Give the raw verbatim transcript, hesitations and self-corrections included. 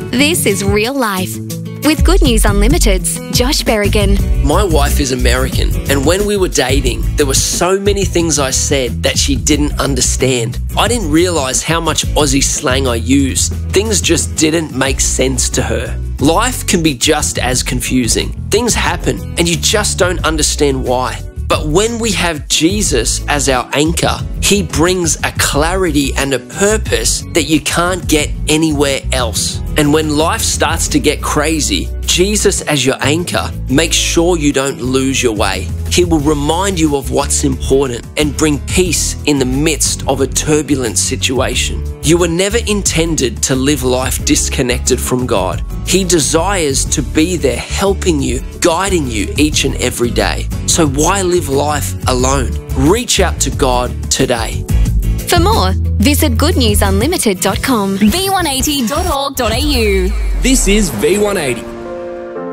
This is Real Life with Good News Unlimited's Josh Berrigan. My wife is American, and when we were dating, there were so many things I said that she didn't understand. I didn't realise how much Aussie slang I used. Things just didn't make sense to her. Life can be just as confusing. Things happen, and you just don't understand why. But when we have Jesus as our anchor, he brings a clarity and a purpose that you can't get anywhere else. And when life starts to get crazy, Jesus as your anchor makes sure you don't lose your way. He will remind you of what's important and bring peace in the midst of a turbulent situation. You were never intended to live life disconnected from God. He desires to be there helping you, guiding you each and every day. So why live life alone? Reach out to God today. For more, visit good news unlimited dot com. v one eighty dot org dot a u. This is V one eighty.